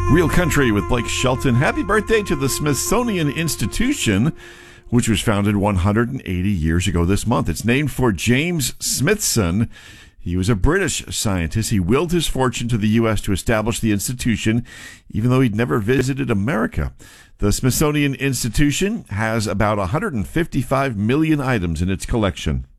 Real Country with Blake Shelton. Happy birthday to the Smithsonian Institution, which was founded 180 years ago this month. It's named for James Smithson. He was a British scientist. He willed his fortune to the U.S. to establish the institution, even though he'd never visited America. The Smithsonian Institution has about 155 million items in its collection.